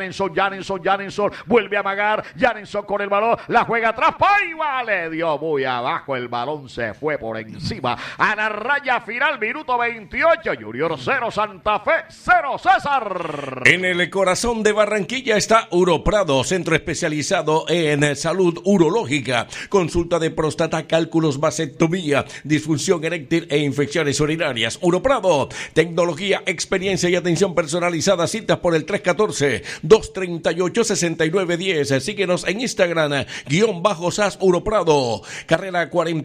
Janenson, vuelve a amagar, Janenson con el balón, la juega atrás, ¡paiva! Le dio muy abajo, el balón se fue por encima, a la raya final, minuto 28, Junior 0, Santa Fe 0, César. En el corazón de Barranquilla está Uroprado, centro especializado en salud urológica, consulta de próstata, cálculos, vasectomía, disfunción eréctil e infecciones urinarias. Uroprado, tecnología, experiencia y atención personalizada, citas por el 314-238-6910. Síguenos en Instagram, _SAS Uroprado, carrera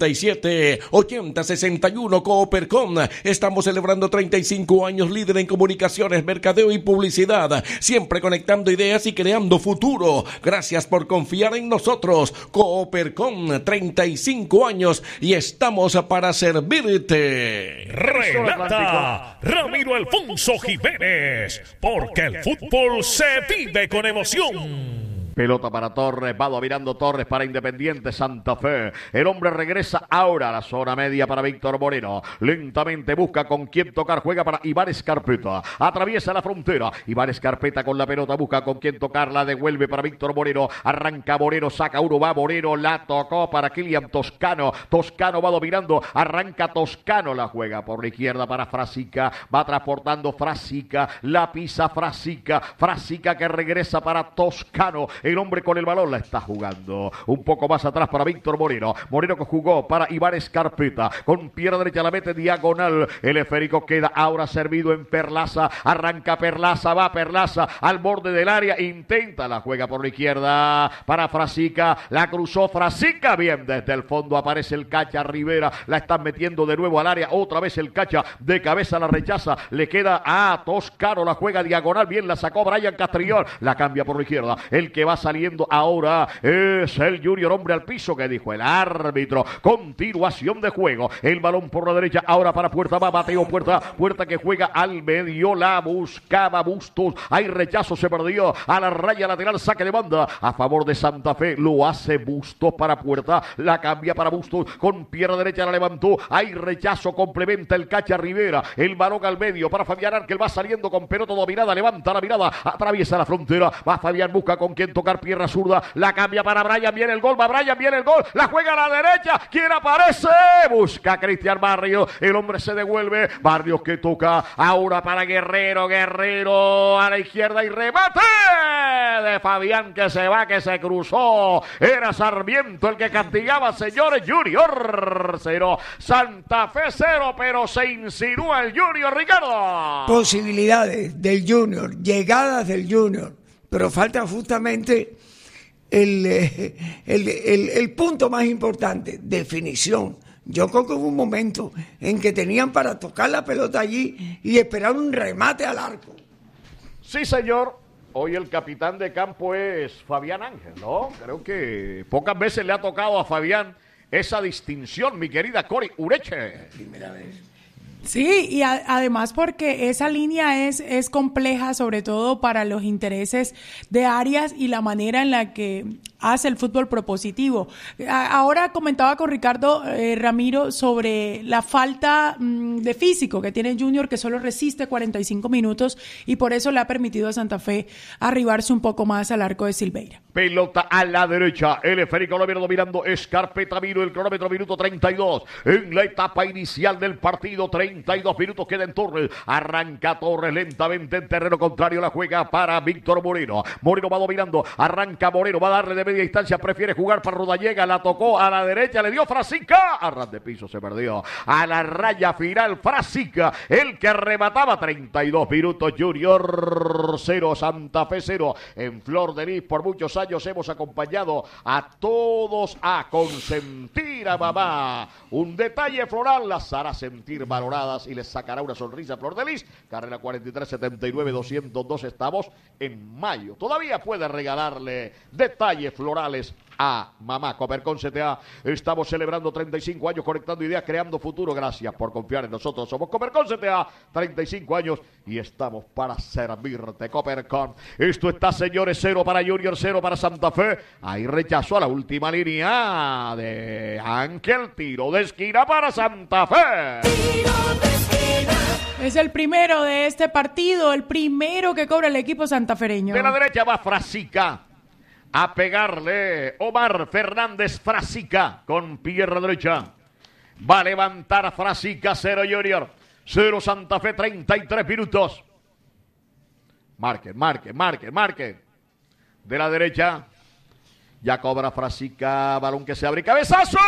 47-80-61, Coopercom. Estamos celebrando 35 años, líder en comunicaciones, mercadeo y publicidad, siempre conectando ideas y creando futuro. Gracias por confiar en nosotros. Coopercom, 35 años y estamos para servirte. Relata Ramiro Alfonso Jiménez, porque el fútbol se vive con emoción. Pelota para Torres, va dominando Torres para Independiente Santa Fe. El hombre regresa ahora a la zona media para Víctor Moreno. Lentamente busca con quién tocar, juega para Iván Escarpeta. Atraviesa la frontera. Iván Escarpeta con la pelota, busca con quién tocarla, devuelve para Víctor Moreno. Arranca Moreno, saca uno, va Moreno, la tocó para Kilian Toscano. Toscano va dominando, arranca Toscano, la juega por la izquierda para Frasica. Va transportando Frasica, la pisa Frasica. Frasica que regresa para Toscano. El hombre con el balón la está jugando. Un poco más atrás para Víctor Moreno. Moreno que jugó para Iván Escarpeta. Con pierna derecha la mete diagonal. El esférico queda ahora servido en Perlaza. Arranca Perlaza, va Perlaza al borde del área. Intenta la juega por la izquierda para Frasica. La cruzó Frasica. Bien, desde el fondo aparece el Cacha Rivera. La están metiendo de nuevo al área. Otra vez el Cacha de cabeza la rechaza. Le queda a Toscano. La juega diagonal. Bien, la sacó Brian Castrillón. La cambia por la izquierda. El que va saliendo ahora es el Junior, hombre al piso, que dijo el árbitro. Continuación de juego, el balón por la derecha, ahora para Puerta, va Mateo Puerta que juega al medio, la buscaba Bustos, hay rechazo, se perdió, a la raya lateral, saque de banda, a favor de Santa Fe, lo hace Bustos para Puerta, la cambia para Bustos, con pierna derecha la levantó, hay rechazo, complementa el Cacha Rivera, el balón al medio para Fabián Arkel, va saliendo con pelota dominada, levanta la mirada, atraviesa la frontera, va Fabián, busca con quien tocar, pierna zurda, la cambia para Brian, viene el gol, va Brian, viene el gol, la juega a la derecha, ¿quién aparece? Busca a Cristian Barrios, el hombre se devuelve, Barrios que toca, ahora para Guerrero a la izquierda y remate de Fabián que se va, que se cruzó, era Sarmiento el que castigaba, señores. Junior 0, Santa Fe 0, pero se insinúa el Junior, Ricardo. Posibilidades del Junior, llegadas del Junior, pero falta justamente el punto más importante, definición. Yo creo que hubo un momento en que tenían para tocar la pelota allí y esperar un remate al arco. Sí, señor. Hoy el capitán de campo es Fabián Ángel, ¿no? Creo que pocas veces le ha tocado a Fabián esa distinción, mi querida Cori Ureche. Primera vez. Sí, y además porque esa línea es compleja, sobre todo para los intereses de Arias y la manera en la que hace el fútbol propositivo. Ahora comentaba con Ricardo Ramiro sobre la falta de físico que tiene Junior, que solo resiste 45 minutos y por eso le ha permitido a Santa Fe arribarse un poco más al arco de Silveira. Pelota a la derecha, el esférico lo viene dominando Escarpeta, vino el cronómetro, minuto 32, en la etapa inicial del partido, 32 minutos queda en Torres, arranca Torres lentamente en terreno contrario, la juega para Víctor Moreno, Moreno va dominando, arranca Moreno, va a darle de media distancia, prefiere jugar para Rodallega, la tocó a la derecha, le dio Frasica, a ras de piso se perdió, a la raya final Frasica, el que remataba, 32 minutos, Junior 0, Santa Fe 0, en Flor de Lis. Por muchos años hemos acompañado a todos a consentir a mamá, un detalle floral las hará sentir valoradas y les sacará una sonrisa a Flor de Lis. Carrera 43-79-202, estamos en mayo, todavía puede regalarle detalles florales a mamá. Copercon CTA, estamos celebrando 35 años conectando ideas, creando futuro. Gracias por confiar en nosotros, somos Copercon CTA, 35 años y estamos para servirte. Copercon, esto está, señores, 0 para Junior, 0 para Santa Fe. Ahí rechazó a la última línea de Ángel, tiro de esquina para Santa Fe. Tiro de esquina. Es el primero de este partido, el primero que cobra el equipo santafereño. De la derecha va Frasica a pegarle. Omar Fernández Frasica con pierna derecha. Va a levantar Frasica, 0 Junior. 0 Santa Fe, 33 minutos. Marquen. De la derecha. Ya cobra Frasica, balón que se abre. ¡Cabezazo!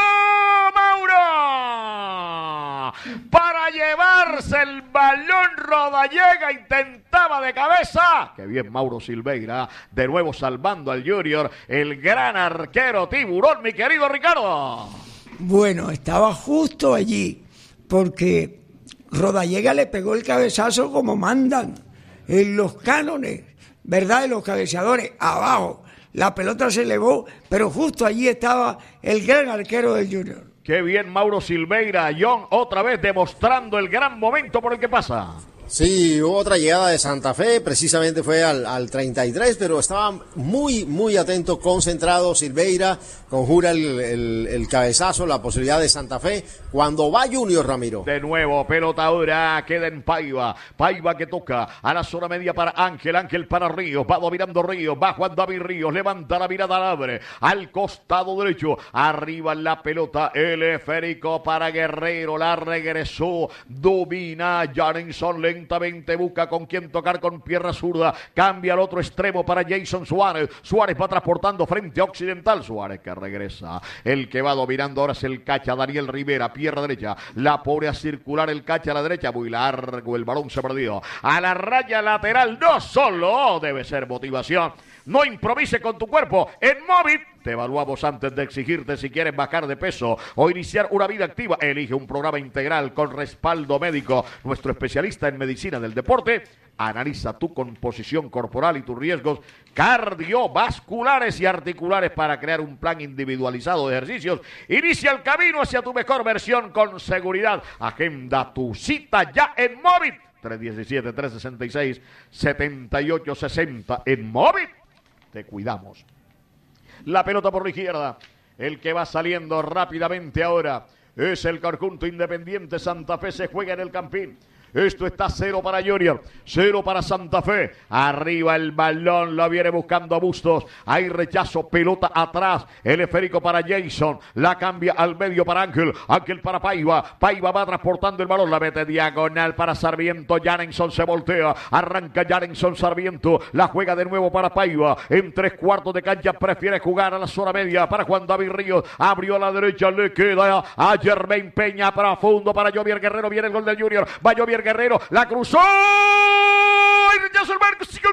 ¡Mauro! Para llevarse el balón, Rodallega intentaba de cabeza. ¡Qué bien Mauro Silveira! De nuevo salvando al Junior, el gran arquero tiburón, mi querido Ricardo. Bueno, estaba justo allí, porque Rodallega le pegó el cabezazo como mandan en los cánones, ¿verdad? De los cabeceadores, abajo. La pelota se elevó, pero justo allí estaba el gran arquero del Junior. Qué bien Mauro Silveira, John, otra vez demostrando el gran momento por el que pasa. Sí, hubo otra llegada de Santa Fe, precisamente fue al 33, pero estaba muy atento, concentrado Silveira, conjura el cabezazo, la posibilidad de Santa Fe, cuando va Junior, Ramiro. De nuevo, pelota ahora, queda en Paiva que toca a la zona media para Ángel para Ríos, va dominando Ríos, va Juan David Ríos, levanta la mirada, la abre, al costado derecho, arriba la pelota, el esférico para Guerrero, la regresó, domina Jarenson, lentamente busca con quién tocar con pierna zurda, cambia al otro extremo para Jason Suárez va transportando frente a Occidental, Suárez que regresa, el que va dominando ahora es el cacha Daniel Rivera, pierna derecha, la pone a circular el cacha a la derecha, muy largo, el balón se perdió, a la raya lateral, no solo debe ser motivación, no improvise con tu cuerpo, en móvil. Te evaluamos antes de exigirte si quieres bajar de peso o iniciar una vida activa. Elige un programa integral con respaldo médico. Nuestro especialista en medicina del deporte analiza tu composición corporal y tus riesgos cardiovasculares y articulares para crear un plan individualizado de ejercicios. Inicia el camino hacia tu mejor versión con seguridad. Agenda tu cita ya en móvil. 317-366-7860 en móvil. Te cuidamos. La pelota por la izquierda. El que va saliendo rápidamente ahora es el conjunto Independiente Santa Fe. Se juega en el Campín. Esto está 0 para Junior, 0 para Santa Fe. Arriba el balón, lo viene buscando a Bustos. Hay rechazo, pelota atrás. El esférico para Jason. La cambia al medio para Ángel. Ángel para Paiva. Paiva va transportando el balón. La mete diagonal para Sarmiento. Jarenson se voltea. Arranca Jarenson Sarmiento. La juega de nuevo para Paiva. En 3/4 de cancha prefiere jugar a la zona media para Juan David Ríos. Abrió a la derecha. Le queda a Germain Peña. Profundo para Jovier Guerrero. Viene el gol del Junior. Va Jovier Guerrero, la cruzó y rechazo el marco. Sí,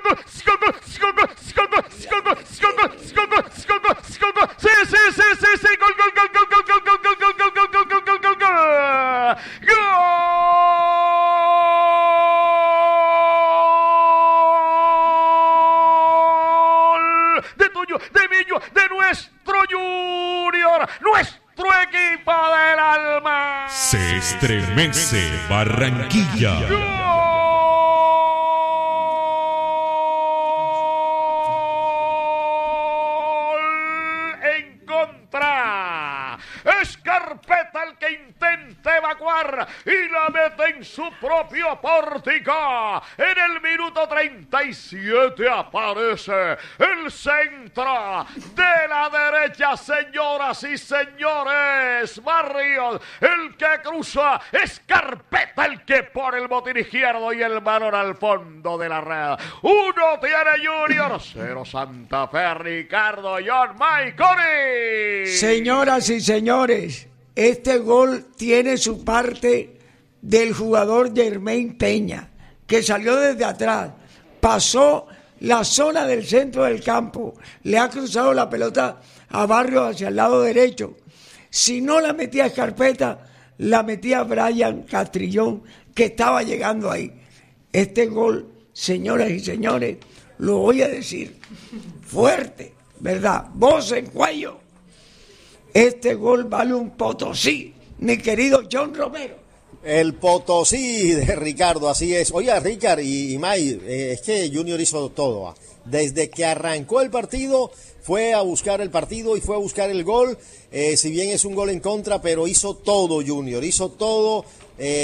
gol de tuyo, de Millo, de nuestro Junior, nuestro equipo del alma. Se estremece Barranquilla. Gol en contra. Escarpeta el que intenta evacuar y la mete en su propio pórtico. En el minuto 37 aparece el centro de la derecha, señoras y señores. Barrios, el que cruza. Escarpeta el que pone el botín izquierdo y el balón al fondo de la red. 1 tiene Junior, 0 Santa Fe. Ricardo, John, Mike, Cori. Señoras y señores, este gol tiene su parte del jugador Germain Peña, que salió desde atrás, pasó la zona del centro del campo, le ha cruzado la pelota a Barrios hacia el lado derecho. Si no la metía Escarpeta, la metía Brian Castrillón, que estaba llegando ahí. Este gol, señoras y señores, lo voy a decir fuerte, ¿verdad? Voz en cuello. Este gol vale un Potosí, mi querido John Romero. El Potosí de Ricardo, así es. Oye, Ricard y May, es que Junior hizo todo. Desde que arrancó el partido, fue a buscar el partido y fue a buscar el gol. Si bien es un gol en contra, pero hizo todo Junior, hizo todo.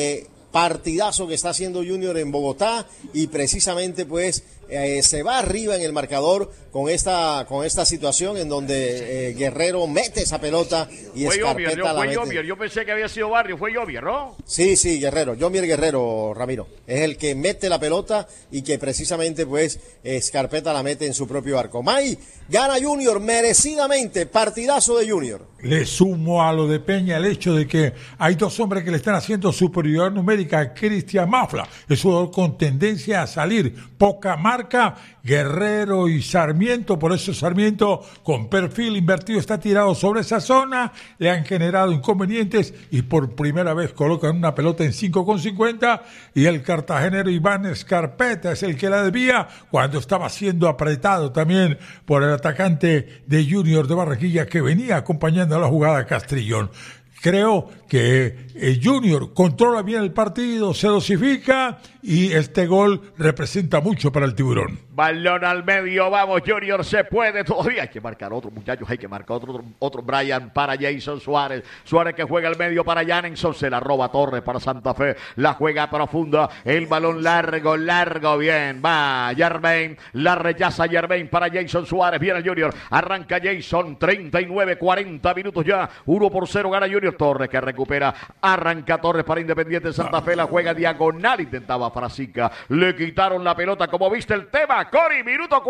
partidazo que está haciendo Junior en Bogotá y precisamente pues se va arriba en el marcador con esta situación en donde Guerrero mete esa pelota y Scarpetta la mete. Yo pensé que había sido Barrio, fue Jovier, ¿no? Sí, Guerrero, Jovier Guerrero, Ramiro, es el que mete la pelota y que precisamente pues Scarpetta la mete en su propio arco. May, gana Junior merecidamente, partidazo de Junior. Le sumo a lo de Peña el hecho de que hay dos hombres que le están haciendo superioridad numérica. Cristian Mafla es un jugador con tendencia a salir, poca marca, Guerrero y Sarmiento, por eso Sarmiento con perfil invertido está tirado sobre esa zona, le han generado inconvenientes y por primera vez colocan una pelota en 5,50 y el cartagenero Iván Scarpetta es el que la desvía cuando estaba siendo apretado también por el atacante de Junior de Barranquilla que venía acompañando a la jugada Castrillón. Creo que Junior controla bien el partido, se dosifica y este gol representa mucho para el Tiburón. Balón al medio, vamos Junior, se puede todavía. Hay que marcar otro, muchachos, hay que marcar otro Brian para Jason Suárez. Suárez que juega al medio para Janenson, se la roba Torres para Santa Fe, la juega profunda, el balón largo, bien, va Germain, la rechaza Germain para Jason Suárez, viene el Junior, arranca Jason, 39-40 minutos ya, 1-0 gana Junior. Torres que recupera, arranca Torres para Independiente Santa Fe, la juega diagonal, intentaba Frasica, le quitaron la pelota, como viste el tema, Cori, minuto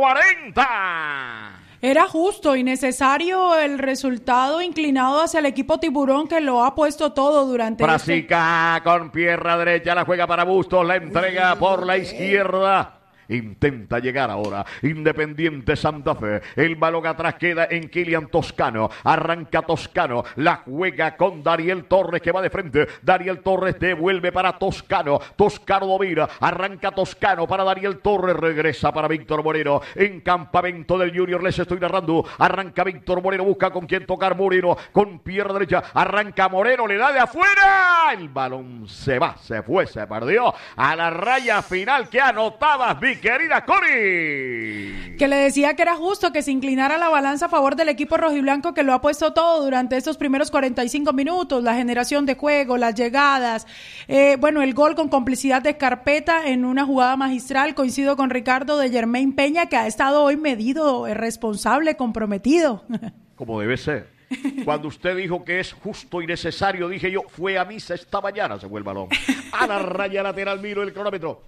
40. Era justo y necesario el resultado inclinado hacia el equipo Tiburón que lo ha puesto todo durante Frasica con pierna derecha, la juega para Bustos, la entrega por la izquierda. Intenta llegar ahora Independiente Santa Fe, el balón atrás queda en Kilian Toscano, arranca Toscano, la juega con Dariel Torres que va de frente, Dariel Torres devuelve para Toscano domina, arranca Toscano para Dariel Torres, regresa para Víctor Moreno, en campamento del Junior les estoy narrando, arranca Víctor Moreno, busca con quién tocar Moreno, con pierna derecha, arranca Moreno, le da de afuera, el balón se perdió, a la raya final que anotabas, Víctor. Querida Cori, que le decía que era justo que se inclinara la balanza a favor del equipo rojiblanco que lo ha puesto todo durante estos primeros 45 minutos, la generación de juego, las llegadas, el gol con complicidad de Scarpetta en una jugada magistral, coincido con Ricardo, de Germain Peña que ha estado hoy medido, responsable, comprometido. Como debe ser. Cuando usted dijo que es justo y necesario, dije yo, fue a misa esta mañana, se fue el balón. A la raya lateral, miro el cronómetro.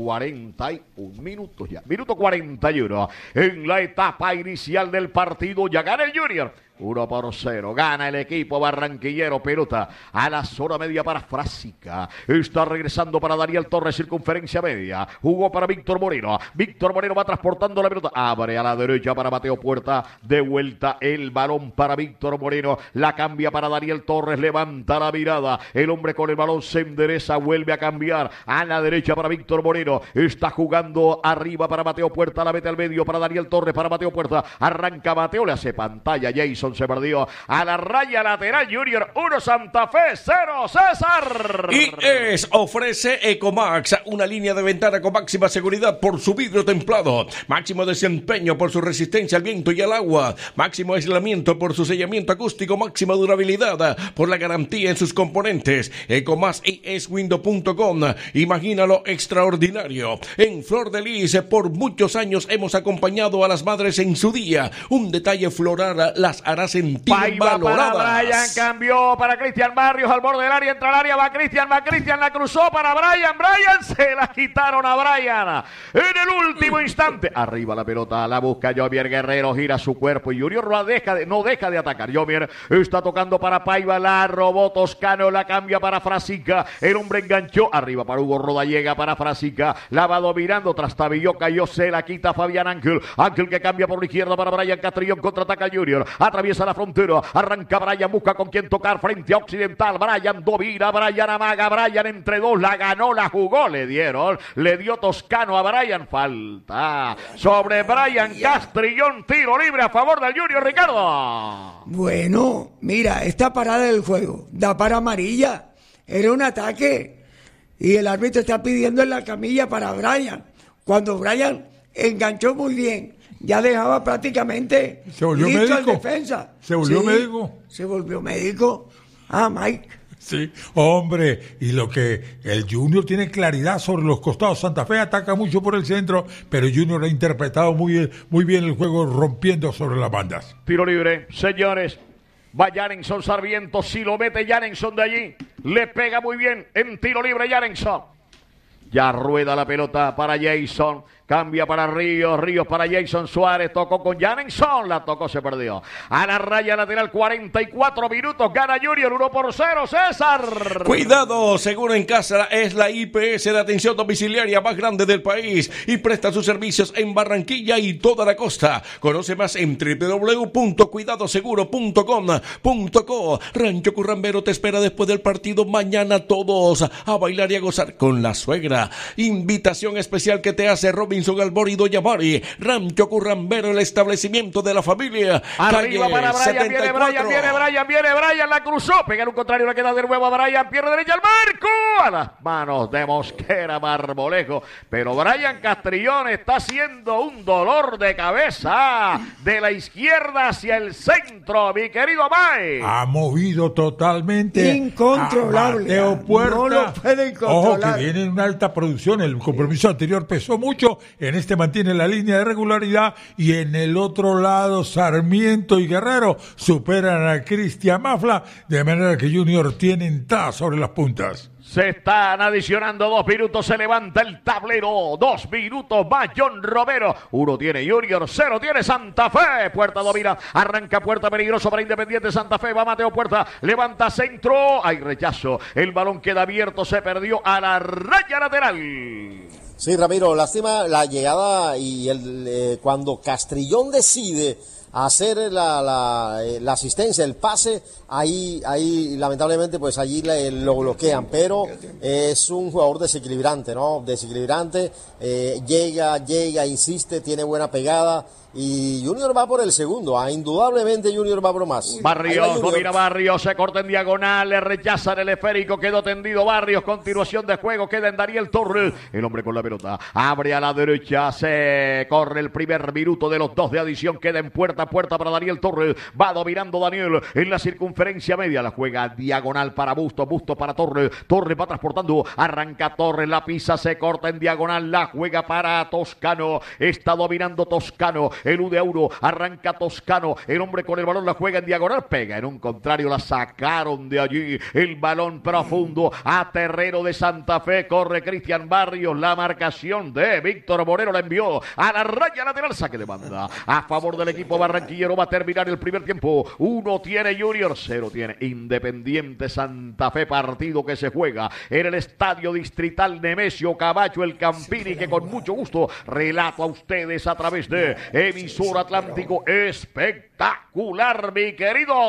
41 minutos ya. Minuto 41 en la etapa inicial del partido. Ya gana el Junior. 1-0, gana el equipo barranquillero, pelota a la zona media para Frasica, está regresando para Daniel Torres, circunferencia media, jugó para Víctor Moreno va transportando la pelota, abre a la derecha para Mateo Puerta, de vuelta el balón para Víctor Moreno, la cambia para Daniel Torres, levanta la mirada, el hombre con el balón se endereza, vuelve a cambiar a la derecha para Víctor Moreno, está jugando arriba para Mateo Puerta, la mete al medio para Daniel Torres, para Mateo Puerta, arranca Mateo, le hace pantalla Jason, se perdió a la raya lateral. Junior 1, Santa Fe 0, César. IES ofrece Ecomax, una línea de ventana con máxima seguridad por su vidrio templado, máximo desempeño por su resistencia al viento y al agua, máximo aislamiento por su sellamiento acústico, máxima durabilidad por la garantía en sus componentes. Ecomax IESWindow.com, imagínalo extraordinario. En Flor de Lis, por muchos años hemos acompañado a las madres en su día. Un detalle floral las hará sentir valoradas. Para Brian, cambió para Cristian Barrios al borde del área, entra al área, va Cristian, la cruzó para Brian, se la quitaron a Brian en el último instante. Arriba la pelota, la busca Jovier Guerrero, gira su cuerpo y Junior no deja de atacar. Jovier está tocando para Paiva, la robó Toscano, la cambia para Frasica, el hombre enganchó, arriba para Hugo Rodallega, para Frasica, la va dominando, trastabilló, cayó, se la quita Fabián Ángel que cambia por la izquierda para Brian Castrillón, contraataca Junior, atraviesa la frontera, arranca Brian, busca con quién tocar frente a Occidental, Brian domina, Brian amaga, Brian entre dos, la ganó, la jugó, le dio Toscano a Brian, falta sobre Brian Castrillón, tiro libre a favor del Junior, Ricardo. Bueno, mira, esta parada del juego da para amarilla, era un ataque y el árbitro está pidiendo en la camilla para Brian, cuando Brian enganchó muy bien, ya dejaba prácticamente se volvió listo médico. al defensa. Se volvió médico. Se volvió médico. Mike. Sí, hombre, y lo que el Junior tiene claridad sobre los costados. Santa Fe ataca mucho por el centro, pero Junior ha interpretado muy bien el juego, rompiendo sobre las bandas. Tiro libre, señores. Va Jarenson Sarmiento, si lo mete Jarenson de allí, le pega muy bien en tiro libre Jarenson. Ya rueda la pelota para Jason, cambia para Ríos para Jason Suárez, tocó con Jarenson, la tocó, se perdió. A la raya lateral, 44 minutos, gana Junior 1-0, César. Cuidado, Seguro en Casa es la IPS de atención domiciliaria más grande del país y presta sus servicios en Barranquilla y toda la costa. Conoce más en www.cuidadoseguro.com.co. Rancho Currambero te espera después del partido mañana, todos a bailar y a gozar con la suegra. Invitación especial que te hace Robinson Albor y Doña Mari. Rancho Currambero, el establecimiento de la familia. Arriba para Brian, viene Brian, la cruzó, pega en un contrario, le queda de nuevo a Brian, pierna derecha al marco, a las manos de Mosquera Marmolejo, pero Brian Castrillón está haciendo un dolor de cabeza de la izquierda hacia el centro, mi querido Mae. Ha movido totalmente incontrolable. Mateo Puerta. No lo pueden controlar. Ojo, que viene en una alta producción. El compromiso anterior pesó mucho. En este mantiene la línea de regularidad. Y en el otro lado, Sarmiento y Guerrero superan a Cristian Mafla. De manera que Junior tiene entrada sobre las puntas. Se están adicionando 2 minutos, se levanta el tablero, 2 minutos, va John Romero, 1 tiene Junior, 0 tiene Santa Fe, Puerta domina, arranca Puerta, peligroso para Independiente Santa Fe, va Mateo Puerta, levanta centro, hay rechazo, el balón queda abierto, se perdió a la raya lateral. Sí, Ramiro, lástima la llegada y cuando Castrillón decide hacer la asistencia, el pase, ahí lamentablemente pues allí lo bloquean, pero es un jugador desequilibrante, ¿no? Desequilibrante, llega, insiste, tiene buena pegada. Y Junior va por el segundo, indudablemente Junior va por más. Barrios, domina Barrios, se corta en diagonal, le rechazan el esférico, quedó tendido Barrios, continuación de juego, queda en Daniel Torres, el hombre con la pelota, abre a la derecha, se corre el primer minuto de los 2 de adición, queda en puerta para Daniel Torres, va dominando Daniel en la circunferencia media, la juega diagonal para Busto para Torres va transportando, arranca Torres, la pisa, se corta en diagonal, la juega para Toscano, está dominando Toscano, elude a uno, arranca Toscano, el hombre con el balón la juega en diagonal, pega en un contrario, la sacaron de allí, el balón profundo a terreno de Santa Fe, corre Cristian Barrios, la marcación de Víctor Moreno la envió a la raya lateral, saque de banda a favor del equipo barranquillero, va a terminar el primer tiempo, 1 tiene Junior, 0 tiene Independiente Santa Fe, partido que se juega en el Estadio Distrital Nemesio Camacho, el Campini, que con mucho gusto relato a ustedes a través de Emisor Atlántico. Espectacular, mi querido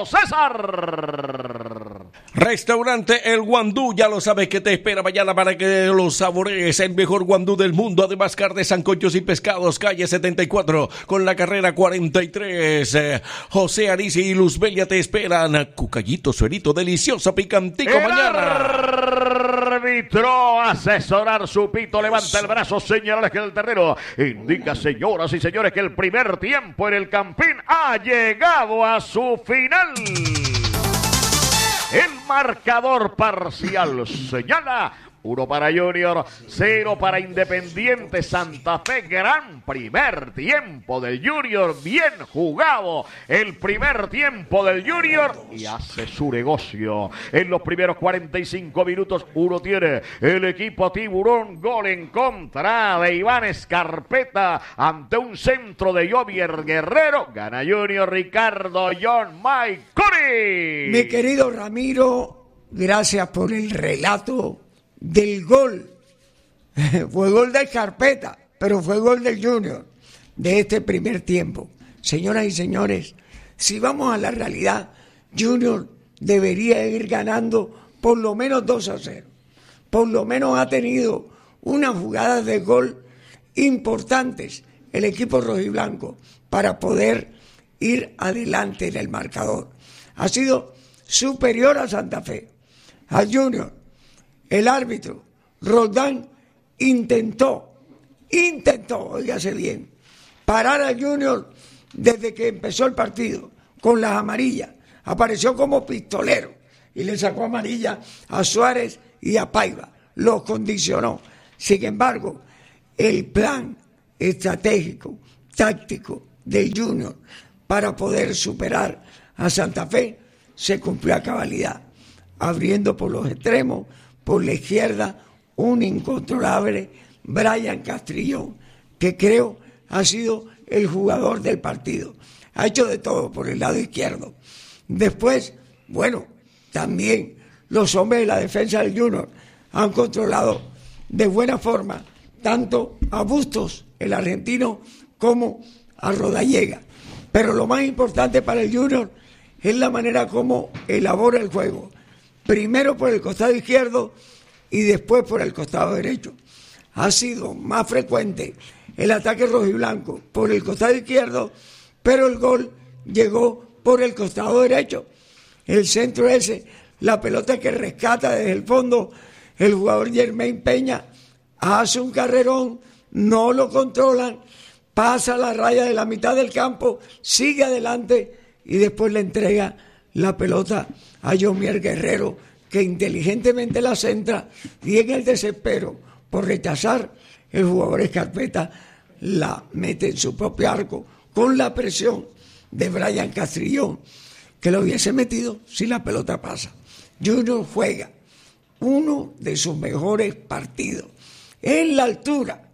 César. Restaurante El Guandú, ya lo sabes que te espera mañana para que lo saborees, el mejor guandú del mundo, además carnes, sancochos y pescados, calle 74 con la carrera 43. José Arisi y Luzbelia te esperan, cucallito, suerito, delicioso, picantico mañana. Árbitro, asesorar su pito, levanta el brazo, señala que el terreno indica, señoras y señores, que el primer tiempo en el Campín ha llegado a su final. El marcador parcial señala 1 para Junior, 0 para Independiente Santa Fe. Gran primer tiempo del Junior, bien jugado el primer tiempo del Junior, y hace su negocio. En los primeros 45 minutos, 1 tiene el equipo Tiburón, gol en contra de Iván Escarpeta ante un centro de Jovier Guerrero. Gana Junior, Ricardo John Mike Cori. Mi querido Ramiro, gracias por el relato del gol. Fue gol de Escarpeta, pero fue gol del Junior de este primer tiempo. Señoras y señores, si vamos a la realidad, Junior debería ir ganando por lo menos 2-0. Por lo menos ha tenido unas jugadas de gol importantes el equipo rojiblanco para poder ir adelante en el marcador. Ha sido superior a Santa Fe, al Junior. El árbitro, Roldán, intentó, óigase bien, parar al Junior desde que empezó el partido, con las amarillas. Apareció como pistolero y le sacó amarilla a Suárez y a Paiva, los condicionó. Sin embargo, el plan estratégico, táctico del Junior para poder superar a Santa Fe se cumplió a cabalidad, abriendo por los extremos, por la izquierda, un incontrolable Brian Castrillón, que creo ha sido el jugador del partido. Ha hecho de todo por el lado izquierdo. Después, bueno, también los hombres de la defensa del Junior han controlado de buena forma tanto a Bustos, el argentino, como a Rodallega. Pero lo más importante para el Junior es la manera como elabora el juego. Primero por el costado izquierdo y después por el costado derecho. Ha sido más frecuente el ataque rojiblanco por el costado izquierdo, pero el gol llegó por el costado derecho. El centro ese, la pelota que rescata desde el fondo el jugador Jermaine Peña, hace un carrerón, no lo controlan, pasa la raya de la mitad del campo, sigue adelante y después le entrega la pelota a Yomier Guerrero, que inteligentemente la centra, y en el desespero por rechazar, el jugador Escarpeta la mete en su propio arco con la presión de Brian Castrillón, que lo hubiese metido si la pelota pasa. Junior juega uno de sus mejores partidos en la altura,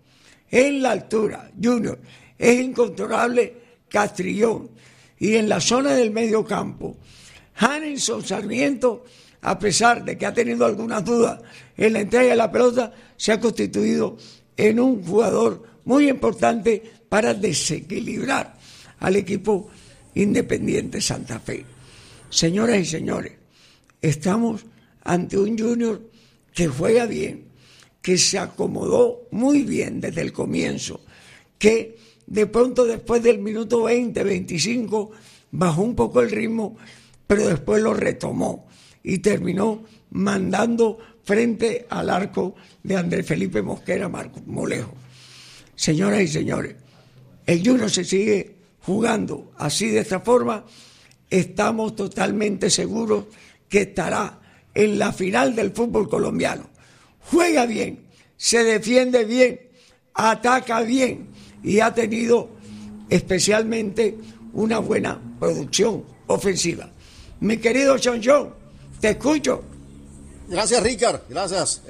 Junior es incontrolable Castrillón, y en la zona del medio campo Hanelson Sarmiento, a pesar de que ha tenido algunas dudas en la entrega de la pelota, se ha constituido en un jugador muy importante para desequilibrar al equipo Independiente Santa Fe. Señoras y señores, estamos ante un Junior que juega bien, que se acomodó muy bien desde el comienzo, que de pronto después del minuto 20, 25, bajó un poco el ritmo, pero después lo retomó y terminó mandando frente al arco de Andrés Felipe Mosquera Molejo. Señoras y señores, el Junior se sigue jugando así, de esta forma. Estamos totalmente seguros que estará en la final del fútbol colombiano. Juega bien, se defiende bien, ataca bien y ha tenido especialmente una buena producción ofensiva. Mi querido John, te escucho. Gracias, Ricard, gracias.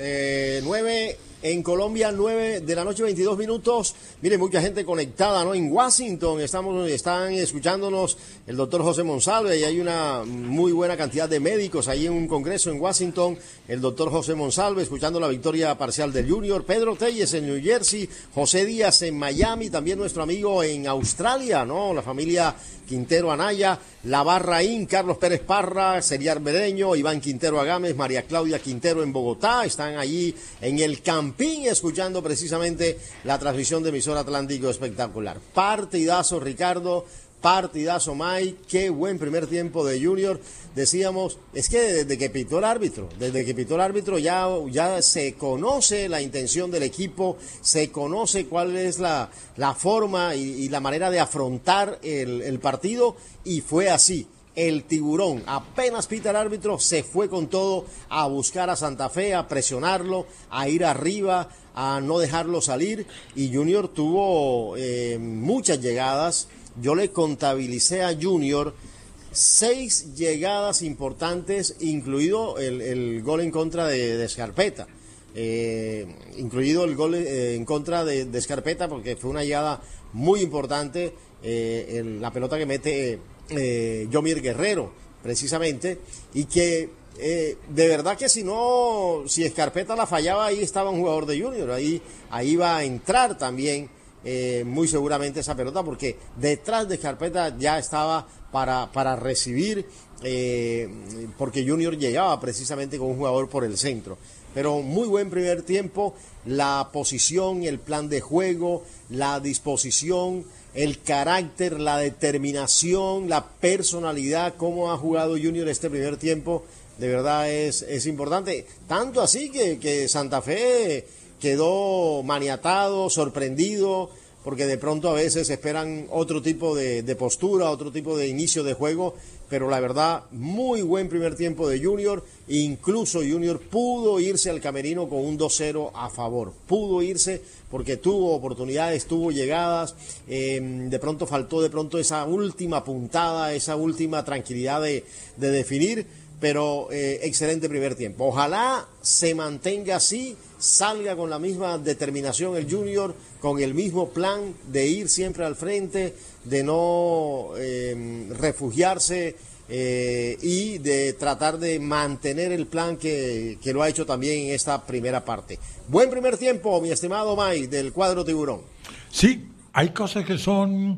9 en Colombia, 9 de la noche, 22 minutos. Mire, mucha gente conectada, ¿no? En Washington están escuchándonos el doctor José Monsalve, y hay una muy buena cantidad de médicos ahí en un congreso en Washington. El doctor José Monsalve escuchando la victoria parcial del Junior. Pedro Telles en New Jersey, José Díaz en Miami, también nuestro amigo en Australia, ¿no? La familia Quintero Anaya, La Barraín, Carlos Pérez Parra, Seriar Bereño, Iván Quintero Agames, María Claudia Quintero en Bogotá, están allí en el Campín escuchando precisamente la transmisión de Emisora Atlántico. Espectacular. Partidazo, Ricardo, partidazo, Mike, qué buen primer tiempo de Junior. Decíamos, es que desde que pitó el árbitro ya se conoce la intención del equipo, se conoce cuál es la forma y la manera de afrontar el partido, y fue así. El tiburón, apenas pita el árbitro, se fue con todo a buscar a Santa Fe, a presionarlo, a ir arriba, a no dejarlo salir, y Junior tuvo muchas llegadas. Yo le contabilicé a Junior 6 llegadas importantes, incluido el gol en contra de Scarpetta, incluido el gol en contra de Scarpetta, porque fue una llegada muy importante, la pelota que mete Yomier Guerrero, precisamente, y que de verdad que si Scarpetta la fallaba, ahí estaba un jugador de Junior, ahí iba a entrar también muy seguramente esa pelota, porque detrás de Scarpetta ya estaba para recibir, porque Junior llegaba precisamente con un jugador por el centro. Pero muy buen primer tiempo, la posición, el plan de juego, la disposición, el carácter, la determinación, la personalidad, cómo ha jugado Junior este primer tiempo, de verdad es importante. Tanto así que Santa Fe quedó maniatado, sorprendido, porque de pronto a veces esperan otro tipo de postura, otro tipo de inicio de juego, pero la verdad, muy buen primer tiempo de Junior. Incluso Junior pudo irse al camerino con un 2-0 a favor, pudo irse porque tuvo oportunidades, tuvo llegadas, de pronto faltó esa última puntada, esa última tranquilidad de definir, pero excelente primer tiempo. Ojalá se mantenga así, salga con la misma determinación el Junior, con el mismo plan de ir siempre al frente, de no refugiarse y de tratar de mantener el plan que lo ha hecho también en esta primera parte. Buen primer tiempo, mi estimado Mike, del cuadro tiburón. Sí, hay cosas que son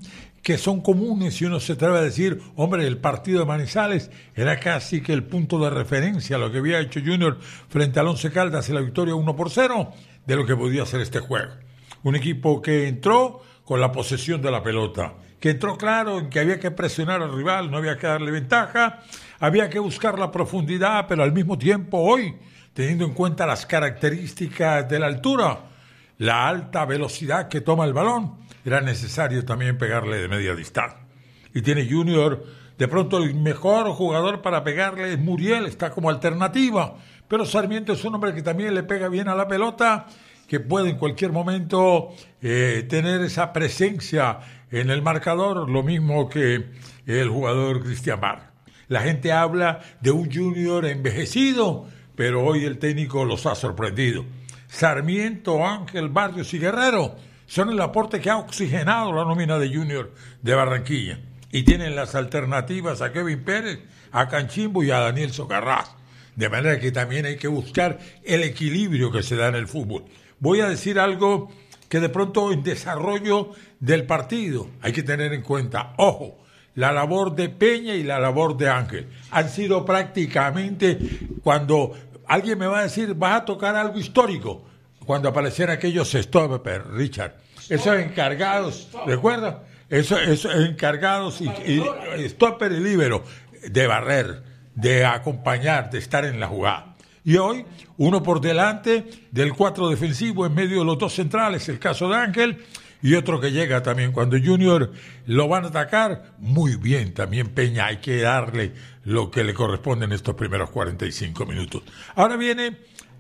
comunes y uno se atreve a decir, hombre, el partido de Manizales era casi que el punto de referencia a lo que había hecho Junior frente al Once Caldas en la victoria 1-0 de lo que podía hacer este juego. Un equipo que entró con la posesión de la pelota, que entró claro en que había que presionar al rival, no había que darle ventaja, había que buscar la profundidad, pero al mismo tiempo hoy, teniendo en cuenta las características de la altura, la alta velocidad que toma el balón, era necesario también pegarle de media distancia. Y tiene Junior, de pronto el mejor jugador para pegarle es Muriel, está como alternativa, pero Sarmiento es un hombre que también le pega bien a la pelota, que puede en cualquier momento tener esa presencia en el marcador, lo mismo que el jugador Cristian Mar. La gente habla de un Junior envejecido, pero hoy el técnico los ha sorprendido. Sarmiento, Ángel, Barrios y Guerrero son el aporte que ha oxigenado la nómina de Junior de Barranquilla. Y tienen las alternativas a Kevin Pérez, a Canchimbo y a Daniel Socarrás. De manera que también hay que buscar el equilibrio que se da en el fútbol. Voy a decir algo que de pronto en desarrollo del partido hay que tener en cuenta. Ojo, la labor de Peña y la labor de Ángel han sido prácticamente, cuando alguien me va a decir, vas a tocar algo histórico, cuando aparecieron aquellos stopper, Richard, esos encargados, ¿recuerda? Esos encargados y stopper y líbero de barrer, de acompañar, de estar en la jugada. Y hoy, uno por delante del 4 defensivo en medio de los dos centrales, el caso de Ángel, y otro que llega también. Cuando Junior lo van a atacar, muy bien, también Peña, hay que darle lo que le corresponde en estos primeros 45 minutos. Ahora viene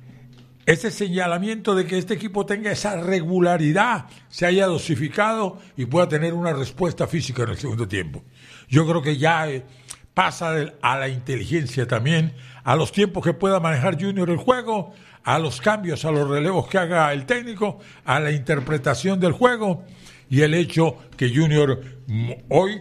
ese señalamiento de que este equipo tenga esa regularidad, se haya dosificado y pueda tener una respuesta física en el segundo tiempo. Yo creo que ya pasa a la inteligencia también, a los tiempos que pueda manejar Junior el juego, a los cambios, a los relevos que haga el técnico, a la interpretación del juego, y el hecho que Junior hoy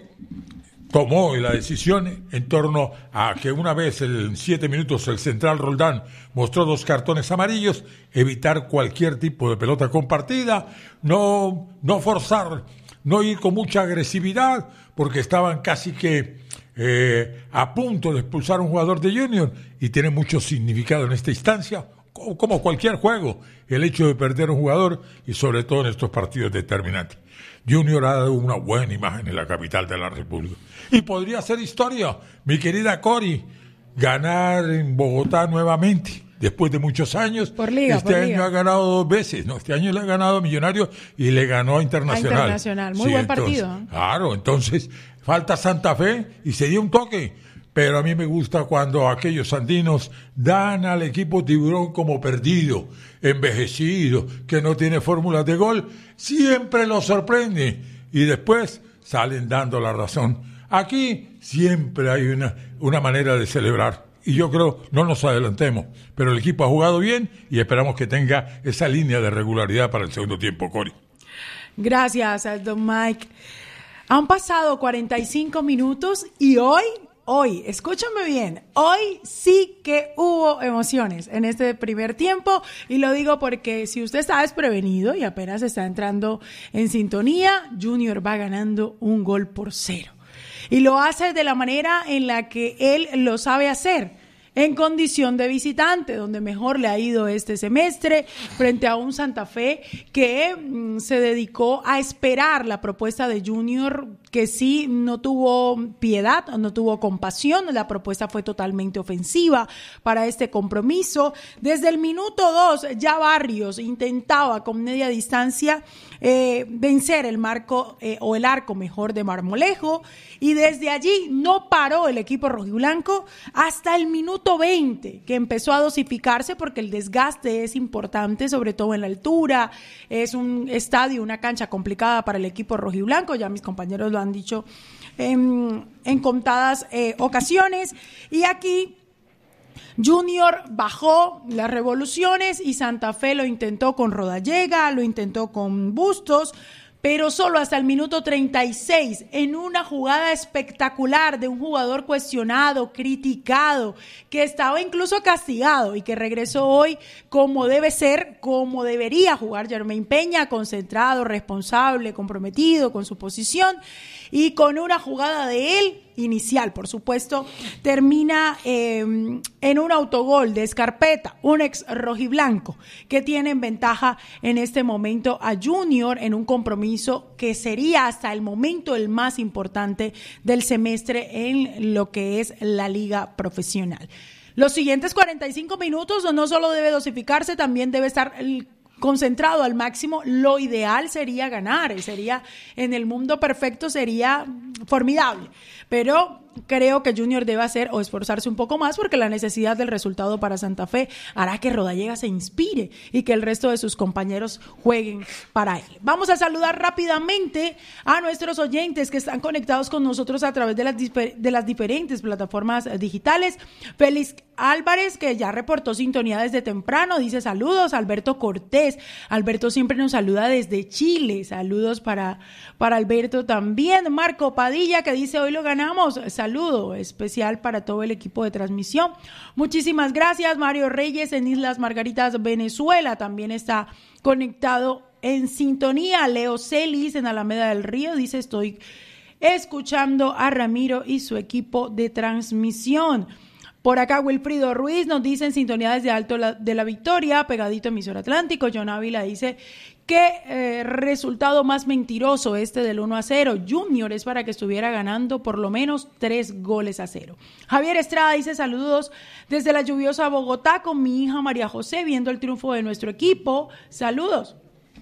tomó la decisión en torno a que una vez en 7 minutos el central Roldán mostró 2 cartones amarillos, evitar cualquier tipo de pelota compartida, no forzar, no ir con mucha agresividad, porque estaban casi que a punto de expulsar a un jugador de Junior, y tiene mucho significado en esta instancia, como cualquier juego, el hecho de perder a un jugador, y sobre todo en estos partidos determinantes. Junior ha dado una buena imagen en la capital de la República. Y podría ser historia, mi querida Cori, ganar en Bogotá nuevamente, después de muchos años. Por liga, este año liga. ha ganado 2 veces, ¿no? Este año le ha ganado a Millonarios y le ganó a Internacional. A Internacional, muy buen partido. Claro, entonces falta Santa Fe y se dio un toque. Pero a mí me gusta cuando aquellos andinos dan al equipo tiburón como perdido, envejecido, que no tiene fórmulas de gol, siempre lo sorprende y después salen dando la razón. Aquí siempre hay una manera de celebrar y yo creo, no nos adelantemos, pero el equipo ha jugado bien y esperamos que tenga esa línea de regularidad para el segundo tiempo, Cori. Gracias, don Mike. Han pasado 45 minutos y hoy, escúchame bien, hoy sí que hubo emociones en este primer tiempo, y lo digo porque si usted está desprevenido y apenas está entrando en sintonía, Junior va ganando 1-0. Y lo hace de la manera en la que él lo sabe hacer, en condición de visitante, donde mejor le ha ido este semestre, frente a un Santa Fe que se dedicó a esperar la propuesta de Junior que sí no tuvo piedad, no tuvo compasión. La propuesta fue totalmente ofensiva para este compromiso. Desde el minuto 2 ya Barrios intentaba con media distancia vencer el marco o el arco mejor de Marmolejo, y desde allí no paró el equipo rojiblanco hasta el minuto 20, que empezó a dosificarse porque el desgaste es importante, sobre todo en la altura. Es un estadio, una cancha complicada para el equipo rojiblanco, ya mis compañeros lo han dicho en contadas ocasiones, y aquí Junior bajó las revoluciones y Santa Fe lo intentó con Rodallega, lo intentó con Bustos, pero solo hasta el minuto 36, en una jugada espectacular de un jugador cuestionado, criticado, que estaba incluso castigado y que regresó hoy como debe ser, como debería jugar Jermaine Peña, concentrado, responsable, comprometido con su posición, y con una jugada de él inicial, por supuesto, termina en un autogol de Scarpetta, un ex rojiblanco, que tiene en ventaja en este momento a Junior en un compromiso que sería hasta el momento el más importante del semestre en lo que es la liga profesional. Los siguientes 45 minutos no solo debe dosificarse, también debe estar concentrado al máximo. Lo ideal sería ganar, sería en el mundo perfecto, sería formidable, pero creo que Junior debe hacer o esforzarse un poco más, porque la necesidad del resultado para Santa Fe hará que Rodallega se inspire y que el resto de sus compañeros jueguen para él. Vamos a saludar rápidamente a nuestros oyentes que están conectados con nosotros a través de las diferentes plataformas digitales. Félix Álvarez, que ya reportó sintonía desde temprano, dice saludos. Alberto Cortés, Alberto siempre nos saluda desde Chile, saludos para Alberto también. Marco Padilla, que dice hoy lo ganamos, saludo especial para todo el equipo de transmisión. Muchísimas gracias. Mario Reyes en Islas Margaritas, Venezuela, también está conectado en sintonía. Leo Celis en Alameda del Río dice estoy escuchando a Ramiro y su equipo de transmisión. Por acá Wilfrido Ruiz nos dice en sintonía desde Alto de la Victoria, pegadito emisor Atlántico. John Ávila dice qué resultado más mentiroso este del 1-0. Junior es para que estuviera ganando por lo menos 3-0. Javier Estrada dice saludos desde la lluviosa Bogotá con mi hija María José viendo el triunfo de nuestro equipo. Saludos.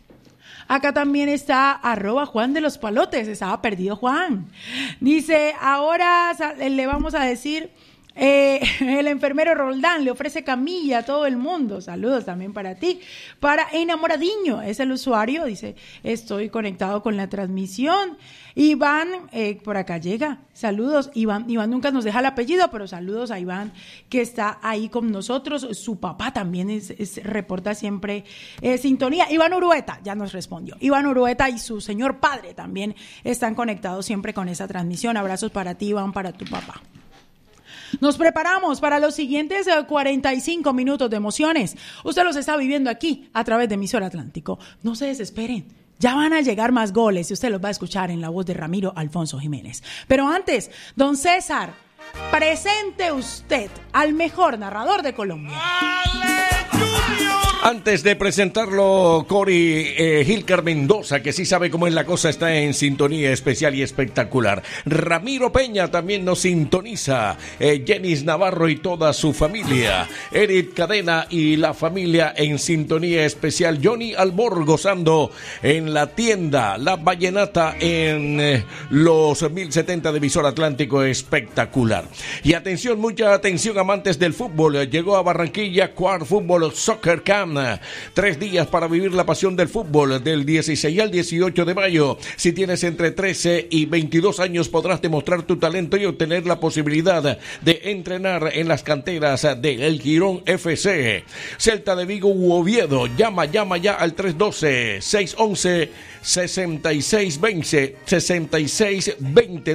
Acá también está @Juan de los Palotes. Estaba perdido Juan. Dice, ahora le vamos a decir... el enfermero Roldán le ofrece camilla a todo el mundo. Saludos también para ti. Para Enamoradiño, es el usuario, dice, estoy conectado con la transmisión. Iván, por acá llega. Saludos, Iván nunca nos deja el apellido, pero saludos a Iván, que está ahí con nosotros. Su papá también reporta siempre sintonía. Iván Urueta ya nos respondió. Iván Urueta y su señor padre también están conectados siempre con esa transmisión. Abrazos para ti, Iván, para tu papá. Nos preparamos para los siguientes 45 minutos de emociones. Usted los está viviendo aquí a través de Emisor Atlántico. No se desesperen. Ya van a llegar más goles y usted los va a escuchar en la voz de Ramiro Alfonso Jiménez. Pero antes, don César, presente usted al mejor narrador de Colombia. Antes de presentarlo, Cory Gilcar Mendoza, que sí sabe cómo es la cosa, está en sintonía especial y espectacular. Ramiro Peña también nos sintoniza. Jenis Navarro y toda su familia. Eric Cadena y la familia en sintonía especial. Johnny Albor gozando en la tienda La Vallenata en los 1070 de Visor Atlántico, espectacular. Y atención, mucha atención, amantes del fútbol. Llegó a Barranquilla Quad Fútbol Soccer Camp. 3 días para vivir la pasión del fútbol, del 16 al 18 de mayo. Si tienes entre 13 y 22 años podrás demostrar tu talento y obtener la posibilidad de entrenar en las canteras de El Girón FC. Celta de Vigo u Oviedo. Llama ya al 312-611-6620. 6620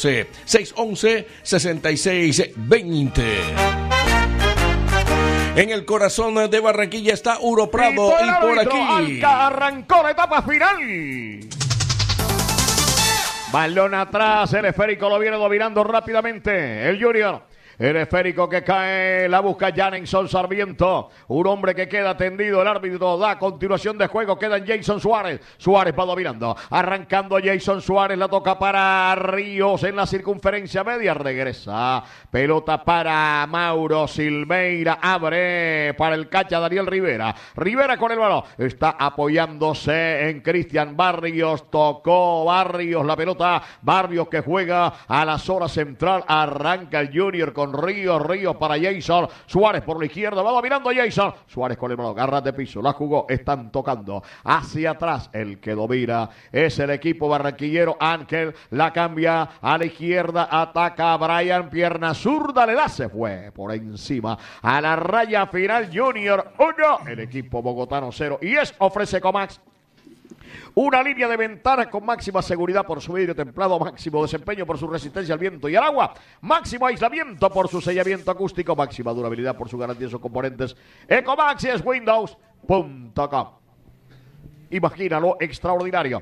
312-611-6620. En el corazón de Barranquilla está Uro Prado y por aquí arrancó la etapa final. Balón atrás, el esférico lo viene dominando rápidamente el Junior. El esférico que cae, la busca Janenson Sarmiento. Un hombre que queda tendido. El árbitro da continuación de juego. Queda en Jason Suárez. Suárez va dominando. Arrancando Jason Suárez. La toca para Ríos en la circunferencia media. Regresa. Pelota para Mauro Silveira. Abre para el cacha Daniel Rivera. Rivera con el balón. Está apoyándose en Cristian Barrios. Tocó Barrios la pelota. Barrios que juega a la zona central. Arranca el Junior con Ríos. Ríos para Jason Suárez por la izquierda. Va dominando Jason Suárez con el balón. Garras de piso. La jugó. Están tocando hacia atrás. El que domina es el equipo barranquillero. Ángel la cambia a la izquierda. Ataca a Brian. Pierna zurda. Le da. Se fue por encima a la raya final. Junior 1. El equipo bogotano 0. Y ofrece Comax una línea de ventana con máxima seguridad por su vidrio templado, máximo desempeño por su resistencia al viento y al agua, máximo aislamiento por su sellamiento acústico, máxima durabilidad por su garantía de sus componentes. Ecomax es Windows.com. Imagínalo extraordinario.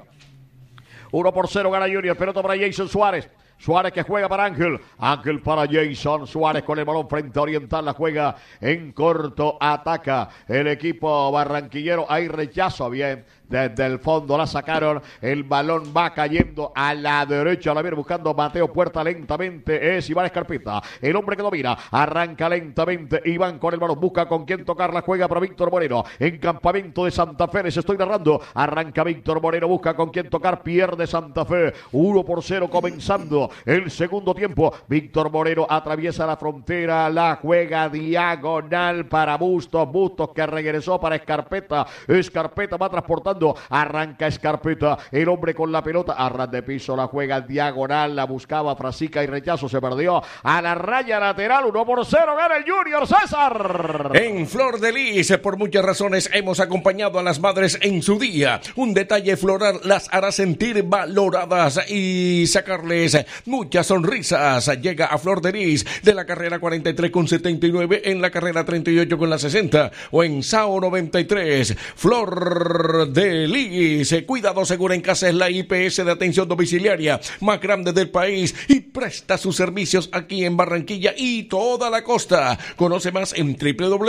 1-0 gana Junior. Pelota para Jason Suárez. Suárez que juega para Ángel. Ángel para Jason Suárez con el balón frente a Oriental. La juega en corto. Ataca el equipo barranquillero. Hay rechazo. Bien. Desde el fondo la sacaron. El balón va cayendo a la derecha. La viene buscando Mateo Puerta lentamente. Es Iván Escarpeta. El hombre que domina. Arranca lentamente. Iván con el balón. Busca con quién tocar. La juega para Víctor Moreno. En campamento de Santa Fe. Les estoy narrando. Arranca Víctor Moreno. Busca con quién tocar. Pierde Santa Fe. 1-0 comenzando el segundo tiempo. Víctor Moreno atraviesa la frontera. La juega diagonal para Bustos. Bustos que regresó para Escarpeta. Escarpeta va transportando. Arranca Escarpeta, el hombre con la pelota, a ras de piso, la juega diagonal, la buscaba Frasica y rechazo, se perdió a la raya lateral. 1-0 gana el Junior. César. En Flor de Lis, por muchas razones hemos acompañado a las madres en su día. Un detalle floral las hará sentir valoradas y sacarles muchas sonrisas. Llega a Flor de Lis de la carrera 43 con 79 en la carrera 38 con la 60 o en SAO 93. Flor de Lis, cuidado seguro en casa, es la IPS de atención domiciliaria más grande del país y presta sus servicios aquí en Barranquilla y toda la costa. Conoce más en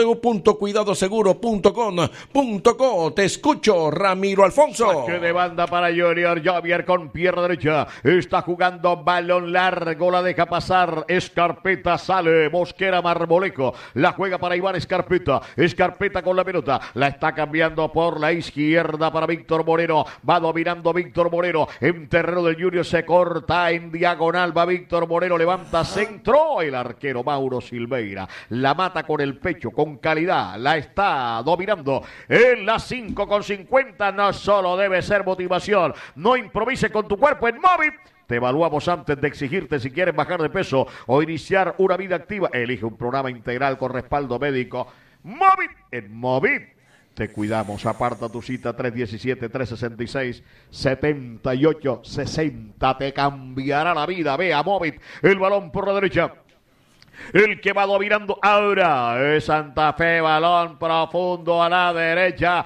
www.cuidadoseguro.com.co. Te escucho, Ramiro Alfonso. Saque de banda para Junior. Javier con pierna derecha. Está jugando balón largo. La deja pasar. Escarpeta sale. Mosquera Marmolejo. La juega para Iván Escarpeta. Escarpeta con la pelota. La está cambiando por la izquierda para Víctor Moreno. Va dominando Víctor Moreno. En terreno del Junior se corta en diagonal. Va Víctor Moreno. Levanta centro. El arquero Mauro Silveira. La mata con el pecho. Con calidad. La está dominando. En las 5:50. No solo debe ser motivación. No improvise con tu cuerpo en Móvil. Te evaluamos antes de exigirte si quieres bajar de peso o iniciar una vida activa. Elige un programa integral con respaldo médico. Móvil. En Móvil te cuidamos. Aparta tu cita 317-366-7860. Te cambiará la vida. Ve a Móvil. El balón por la derecha. El que va dominando ahora es Santa Fe. Balón profundo a la derecha.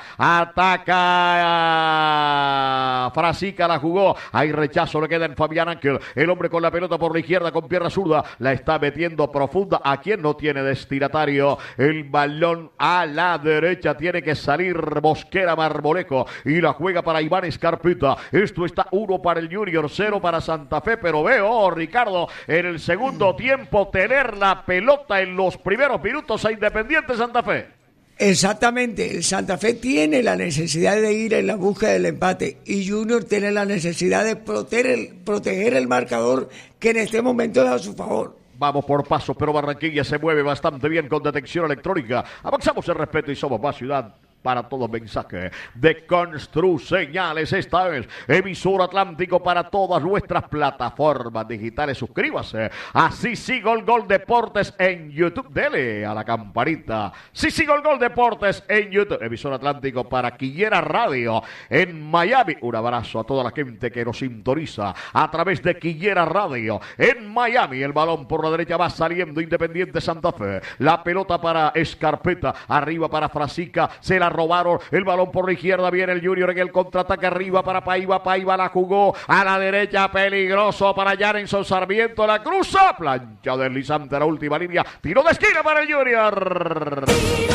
Ataca Frasica, la jugó. Hay rechazo, le queda en Fabián Ángel. El hombre con la pelota por la izquierda con pierna zurda. La está metiendo profunda. ¿A quien no tiene destinatario? El balón a la derecha. Tiene que salir Mosquera Marmolejo. Y la juega para Iván Escarpeta. Esto está 1 para el Junior, 0 para Santa Fe. Pero veo, Ricardo, en el segundo tiempo tener la pelota en los primeros minutos a Independiente Santa Fe. Exactamente, el Santa Fe tiene la necesidad de ir en la búsqueda del empate y Junior tiene la necesidad de proteger el marcador que en este momento es a su favor. Vamos por pasos, pero Barranquilla se mueve bastante bien con detección electrónica. Avanzamos en respeto y somos más ciudad. Para todo mensaje de Constru Señales. Esta es emisor Atlántico para todas nuestras plataformas digitales. Suscríbase a Sisi Gol Gol Deportes en YouTube. Dele a la campanita. Sisi Gol Gol Deportes en YouTube. Emisor Atlántico para Quillera Radio en Miami. Un abrazo a toda la gente que nos sintoniza a través de Quillera Radio en Miami. El balón por la derecha va saliendo Independiente Santa Fe. La pelota para Escarpeta. Arriba para Frasica. Se la robaron el balón por la izquierda, viene el Junior en el contraataque arriba para Paiva la jugó a la derecha, peligroso para Jarenson Sarmiento, la cruza, plancha deslizante a la última línea, tiro de esquina para el Junior.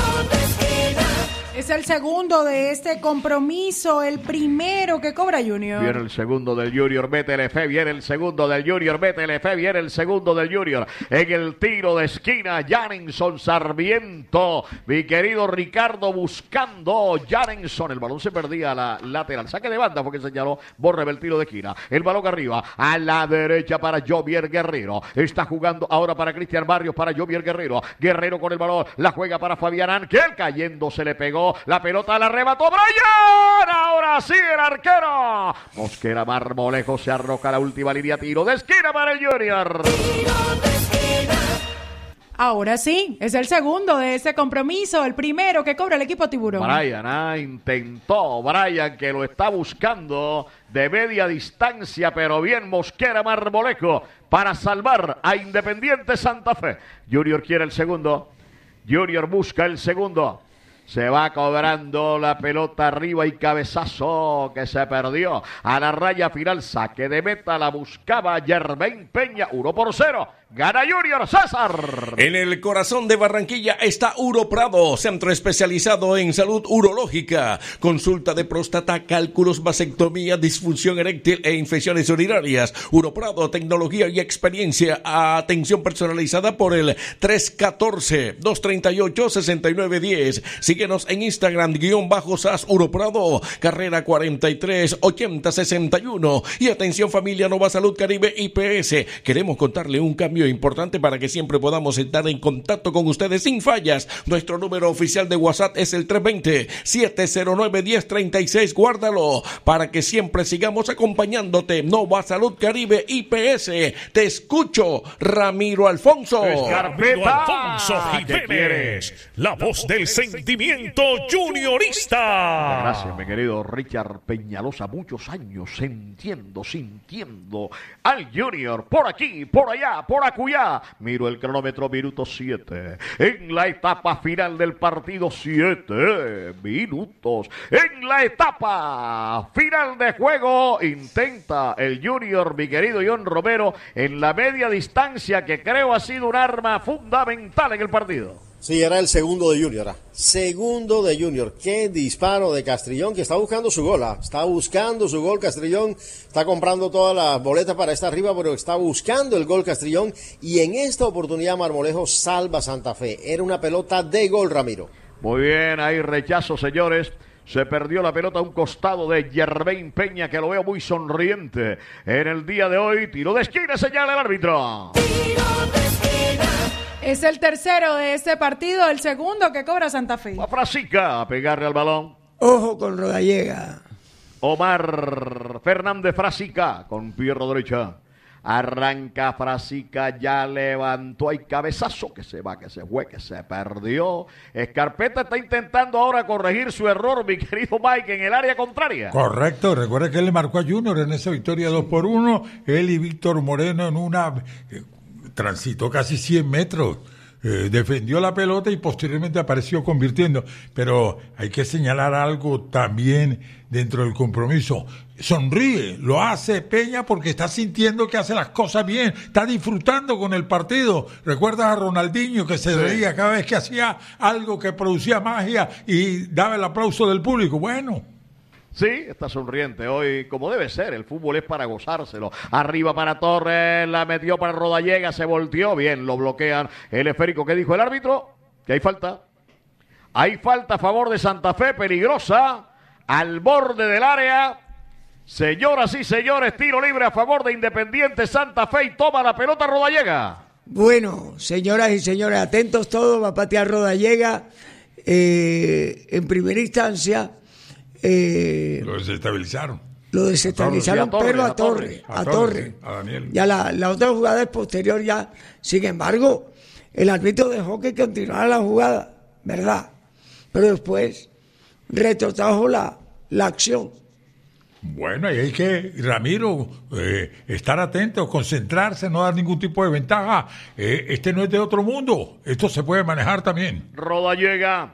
Es el segundo de este compromiso, el primero que cobra Junior. Viene el segundo del Junior, métele fe, viene el segundo del Junior, métele fe, viene el segundo del Junior. En el tiro de esquina, Jarenson Sarmiento. Mi querido Ricardo buscando Jarenson. El balón se perdía a la lateral. Saque de banda porque señaló Borrell el tiro de esquina. El balón arriba, a la derecha para Jovier Guerrero. Está jugando ahora para Cristian Barrios, para Jovier Guerrero. Guerrero con el balón, la juega para Fabián Ángel. Cayendo se le pegó. La pelota la arrebató Brian. Ahora sí el arquero. Mosquera Marmolejo se arroja a la última línea. Tiro de esquina para el Junior. Ahora sí, es el segundo de este compromiso, el primero que cobra el equipo Tiburón. Brian intentó, Brian que lo está buscando de media distancia, pero bien Mosquera Marmolejo para salvar a Independiente Santa Fe. Junior quiere el segundo. Junior busca el segundo. Se va cobrando la pelota arriba y cabezazo que se perdió. A la raya final, saque de meta, la buscaba Yermain Peña, 1-0. Gana Junior, César. En el corazón de Barranquilla está Uro Prado, centro especializado en salud urológica, consulta de próstata, cálculos, vasectomía, disfunción eréctil e infecciones urinarias. Uro Prado, tecnología y experiencia, atención personalizada por el 314-238-6910. Síguenos en Instagram, _SAS Uro Prado, carrera 43-8061. Y atención familia Nova Salud Caribe IPS. Queremos contarle un cambio importante para que siempre podamos estar en contacto con ustedes sin fallas. Nuestro número oficial de WhatsApp es el 320-709-1036. Guárdalo para que siempre sigamos acompañándote. Nova Salud Caribe IPS. Te escucho, Ramiro Alfonso. Ramiro Alfonso Jiménez, la voz del sentimiento juniorista. Gracias, mi querido Richard Peñalosa. Muchos años sintiendo al Junior por aquí, por allá, por acullá. Miro el cronómetro, minuto 7. En la etapa final del partido, 7 minutos. En la etapa final de juego, intenta el Junior, mi querido John Romero, en la media distancia, que creo ha sido un arma fundamental en el partido. Sí, era el segundo de Junior. Segundo de Junior. Qué disparo de Castrillón, que está buscando su gol. Está buscando su gol Castrillón. Está comprando todas las boletas para estar arriba, pero está buscando el gol Castrillón. Y en esta oportunidad Marmolejo salva Santa Fe. Era una pelota de gol, Ramiro. Muy bien, hay rechazo, señores. Se perdió la pelota a un costado de Yermain Peña, que lo veo muy sonriente en el día de hoy. Tiro de esquina, señala el árbitro. Es el tercero de este partido, el segundo que cobra Santa Fe. Va Frasica a pegarle al balón. Ojo con Rodallega. Omar Fernández Frasica con pierna derecha. Arranca Frasica, ya levantó, hay cabezazo, que se va, que se fue, que se perdió. Escarpeta está intentando ahora corregir su error, mi querido Mike, en el área contraria. Correcto, recuerda que él le marcó a Junior en esa victoria 2-1, él y Víctor Moreno en una... transitó casi 100 metros, defendió la pelota y posteriormente apareció convirtiendo. Pero hay que señalar algo también dentro del compromiso. Sonríe, lo hace Peña porque está sintiendo que hace las cosas bien, está disfrutando con el partido. ¿Recuerdas a Ronaldinho que se reía cada vez que hacía algo que producía magia y daba el aplauso del público? Bueno. Sí, está sonriente hoy, como debe ser. El fútbol es para gozárselo. Arriba para Torres, la metió para Rodallega, se volteó. Bien, lo bloquean. El esférico, ¿qué dijo el árbitro? Que hay falta. Hay falta a favor de Santa Fe, peligrosa, al borde del área. Señoras y señores, tiro libre a favor de Independiente Santa Fe y toma la pelota Rodallega. Bueno, señoras y señores, atentos todos, va a patear Rodallega en primera instancia. Lo desestabilizaron. Pero a Torres. A Daniel. Ya la otra jugada es posterior ya. Sin embargo, el árbitro dejó que continuara la jugada, ¿verdad? Pero después retrotrajo la acción. Bueno, y hay que, Ramiro, estar atento, concentrarse, no dar ningún tipo de ventaja. Este no es de otro mundo. Esto se puede manejar también. Rodallega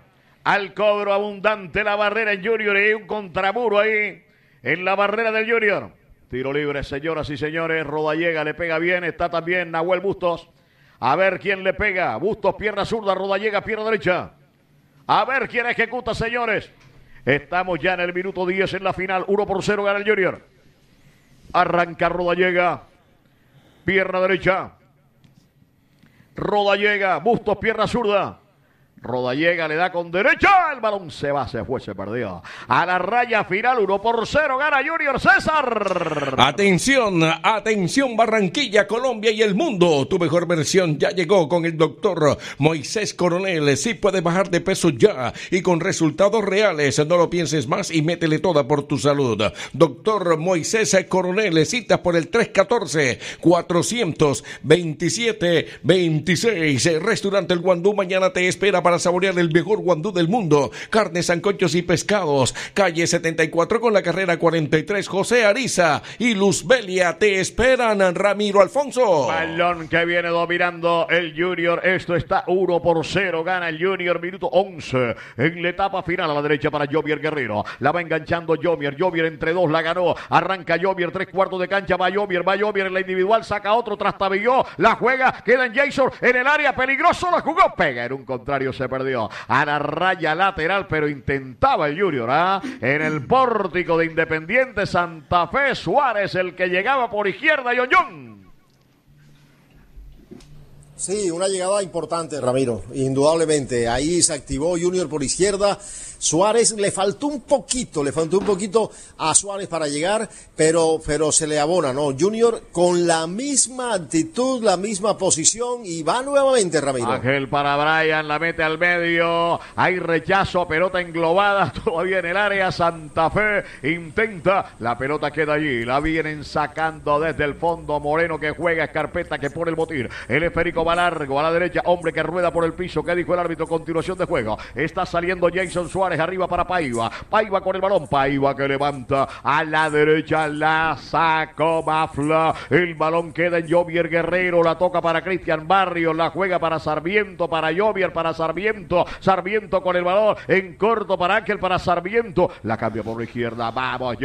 al cobro abundante la barrera en Junior y hay un contramuro ahí en la barrera del Junior. Tiro libre, señoras y señores. Rodallega le pega bien, está también Nahuel Bustos. A ver quién le pega. Bustos, pierna zurda, Rodallega, pierna derecha. A ver quién ejecuta, señores. Estamos ya en el minuto 10 en la final. 1-0 gana el Junior. Arranca Rodallega. Pierna derecha. Rodallega. Bustos, pierna zurda. Rodallega le da con derecha, el balón se va, se fue, se perdió. A la raya final, 1-0, gana Junior César. Atención, atención Barranquilla, Colombia y el mundo. Tu mejor versión ya llegó con el doctor Moisés Coronel. Sí puedes bajar de peso ya y con resultados reales. No lo pienses más y métele toda por tu salud. Doctor Moisés Coronel, citas por el 314-427-26. Restaurante El Guandú mañana te espera para saborear el mejor guandú del mundo. Carnes, sancochos y pescados. Calle 74 con la carrera 43. José Ariza y Luzbelia te esperan. Ramiro Alfonso. Balón que viene dominando el Junior. Esto está 1-0. Gana el Junior. Minuto 11. En la etapa final a la derecha para Jovier Guerrero. La va enganchando Jovier. Jovier entre dos la ganó. Arranca Jovier. 3/4 de cancha. Va Jovier en la individual. Saca otro. Trastabilló. La juega. Queda en Jason en el área. Peligroso. La jugó. Pega en un contrario. Se perdió a la raya lateral, pero intentaba el Junior, en el pórtico de Independiente Santa Fe. Suárez, el que llegaba por izquierda, Yoñón. Sí, una llegada importante, Ramiro, indudablemente. Ahí se activó Junior por izquierda. Suárez le faltó un poquito a Suárez para llegar, pero se le abona, ¿no? Junior con la misma actitud, la misma posición y va nuevamente, Ramiro. Ángel para Brian, la mete al medio, hay rechazo, pelota englobada todavía en el área. Santa Fe intenta, la pelota queda allí, la vienen sacando desde el fondo. Moreno que juega, Escarpeta que pone el botín, el esférico va largo, a la derecha, hombre que rueda por el piso. ¿Qué dijo el árbitro? Continuación de juego, está saliendo Jason Suárez. Arriba para Paiva con el balón, Paiva que levanta a la derecha, la sacó Mafla, el balón queda en Jovier Guerrero, la toca para Cristian Barrios, la juega para Sarmiento, para Jovier, para Sarmiento con el balón en corto para Ángel, para Sarmiento, la cambia por la izquierda. Vamos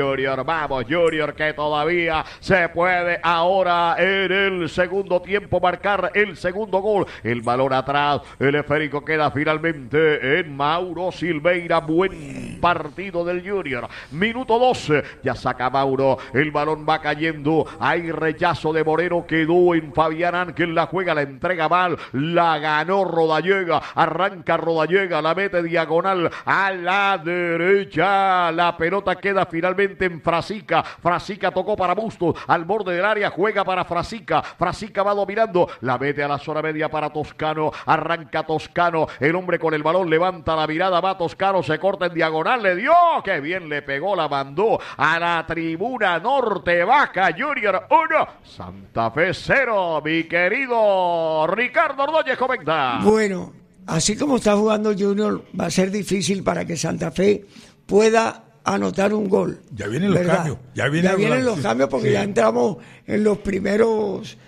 Junior, que todavía se puede ahora en el segundo tiempo marcar el segundo gol. El balón atrás, el esférico queda finalmente en Mauro Silveira. Buen partido del Junior. Minuto 12. Ya saca Mauro. El balón va cayendo. Hay rechazo de Moreno. Quedó en Fabián Ángel. La juega, la entrega mal. La ganó Rodallega. Arranca Rodallega. La mete diagonal a la derecha. La pelota queda finalmente en Frasica. Frasica tocó para Bustos. Al borde del área. Juega para Frasica. Frasica va dominando. La mete a la zona media para Toscano. Arranca Toscano. El hombre con el balón levanta la mirada. Va Toscano. Se corta en diagonal, le dio, que bien le pegó, la mandó a la tribuna norte. Baja Junior 1, Santa Fe 0, mi querido Ricardo Ordóñez comenta. Bueno, así como está jugando Junior, va a ser difícil para que Santa Fe pueda anotar un gol. Ya vienen los cambios. Ya vienen los cambios porque ya entramos en los primeros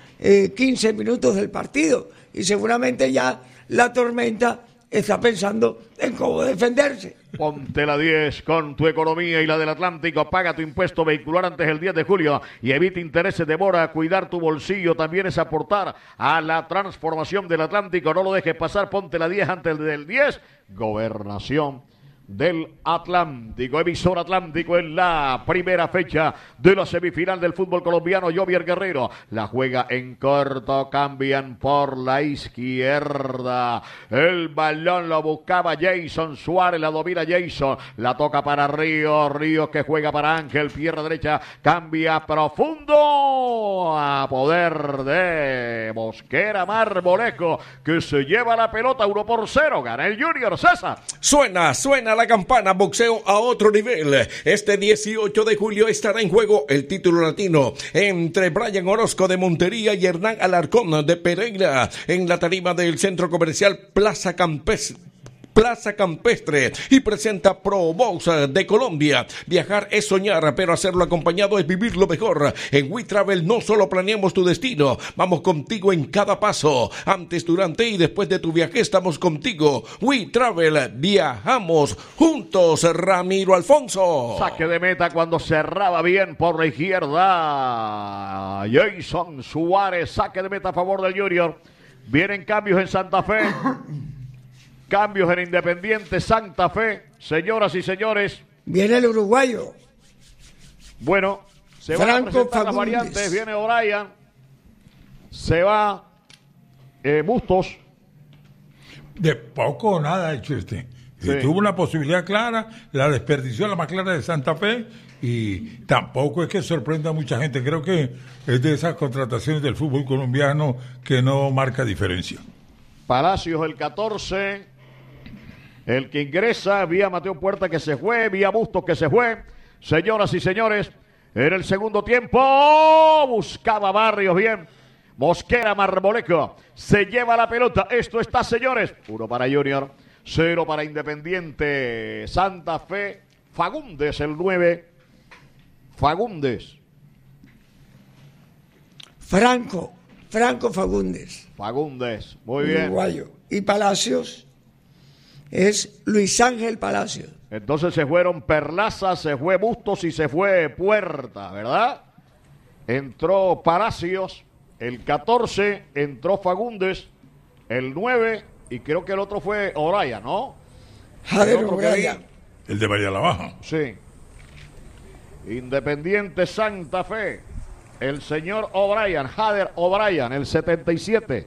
15 minutos del partido y seguramente ya la tormenta está pensando en cómo defenderse. Ponte la 10 con tu economía y la del Atlántico. Paga tu impuesto vehicular antes del 10 de julio y evita intereses de mora. Cuidar tu bolsillo también es aportar a la transformación del Atlántico. No lo dejes pasar. Ponte la 10 antes del 10. Gobernación del Atlántico, emisor Atlántico en la primera fecha de la semifinal del fútbol colombiano. Jovier Guerrero la juega en corto, cambian por la izquierda, el balón lo buscaba Jason Suárez, la domina Jason, la toca para Ríos que juega para Ángel, pierna derecha, cambia profundo a poder de Mosquera Marmolejo, que se lleva la pelota. 1-0, gana el Junior. César. Suena la campana, boxeo a otro nivel. Este 18 de julio estará en juego el título latino entre Brian Orozco de Montería y Hernán Alarcón de Pereira en la tarima del Centro Comercial Plaza Plaza Campestre y presenta ProBox de Colombia. Viajar es soñar, pero hacerlo acompañado es vivir lo mejor. En We Travel no solo planeamos tu destino, vamos contigo en cada paso. Antes, durante y después de tu viaje estamos contigo. We Travel, viajamos juntos. Ramiro Alfonso. Saque de meta cuando cerraba bien por la izquierda. Jason Suárez, saque de meta a favor del Junior. Vienen cambios en Santa Fe. Cambios en Independiente Santa Fe. Señoras y señores. Viene el uruguayo. Bueno, se van a presentar las variantes. Viene O'Brien. Se va Bustos. De poco o nada ha hecho este. Sí. Tuvo una posibilidad clara, la desperdició, la más clara de Santa Fe, y tampoco es que sorprenda a mucha gente. Creo que es de esas contrataciones del fútbol colombiano que no marca diferencia. Palacios el 14. El que ingresa, vía Mateo Puerta que se fue, vía Bustos que se fue. Señoras y señores, en el segundo tiempo buscaba Barrios bien. Mosquera Marmolejo se lleva la pelota. Esto está, señores. 1 para Junior, 0 para Independiente Santa Fe. Fagundes el 9. Fagundes. Franco Fagundes. Fagundes, muy bien. Uruguayo. Y Palacios es Luis Ángel Palacios. Entonces se fueron Perlaza, se fue Bustos y se fue Puerta, ¿verdad? Entró Palacios, el 14, entró Fagundes, el 9, y creo que el otro fue O'Brien, ¿no? Jader O'Brien. El de María la Baja. Sí. Independiente Santa Fe, el señor O'Brien, Jader O'Brien, el 77.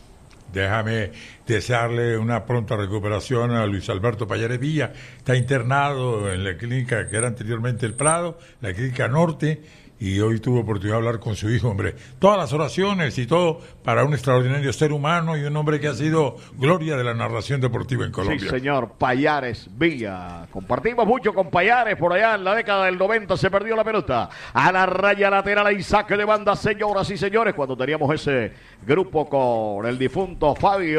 Déjame desearle una pronta recuperación a Luis Alberto Payares Villa. Está internado en la clínica que era anteriormente el Prado, la clínica Norte, y hoy tuve oportunidad de hablar con su hijo, hombre. Todas las oraciones y todo para un extraordinario ser humano y un hombre que ha sido gloria de la narración deportiva en Colombia. Sí, señor, Payares Villa. Compartimos mucho con Payares por allá en la década del 90. Se perdió la pelota a la raya lateral y saque de banda, señoras y señores. Cuando teníamos ese grupo con el difunto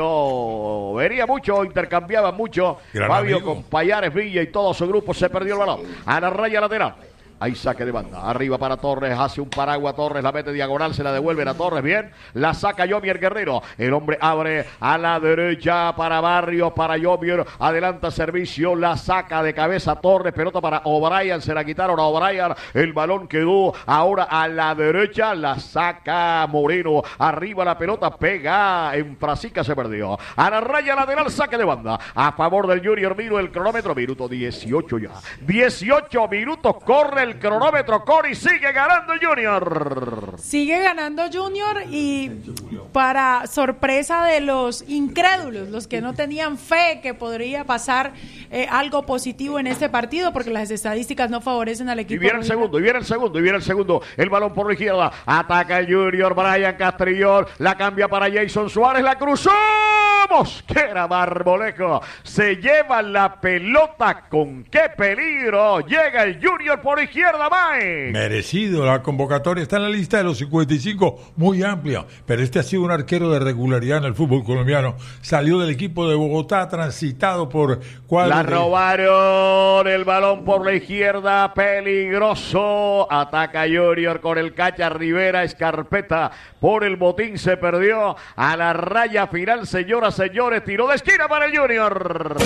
Fabio, venía mucho, intercambiaban mucho. Gran Fabio amigo. con Payares Villa y todo su grupo. Se perdió el balón a la raya lateral. Ahí saque de banda, arriba para Torres, hace un paraguas Torres, la mete diagonal, se la devuelven a Torres, bien, la saca Yomier Guerrero, el hombre abre a la derecha para Barrios, para Yomier, adelanta servicio, la saca de cabeza Torres, pelota para O'Brien, se la quitaron a O'Brien, el balón quedó ahora a la derecha, la saca Moreno, arriba la pelota, pega en Frasica, se perdió, a la raya lateral, saque de banda, a favor del Junior, miro el cronómetro, minuto 18 ya, 18 minutos, corre el cronómetro, Cori, sigue ganando el Junior. Sigue ganando Junior y para sorpresa de los incrédulos, los que no tenían fe que podría pasar algo positivo en este partido, porque las estadísticas no favorecen al equipo. Y viene el segundo, y viene el segundo, y viene el segundo. El balón por la izquierda, ataca el Junior, Brian Castrillón, la cambia para Jason Suárez, la cruzó. Mosquera Marmolejo se lleva la pelota, con qué peligro. Llega el Junior por izquierda, Mike. Merecido, la convocatoria está en la lista de los 55, muy amplia, pero este ha sido un arquero de regularidad en el fútbol colombiano. Salió del equipo de Bogotá, transitado por cuadros. La robaron, el balón por la izquierda, peligroso. Ataca Junior con el Cacha Rivera, Escarpeta por el botín, se perdió a la raya final, señoras, señores, tiró de esquina para el Junior.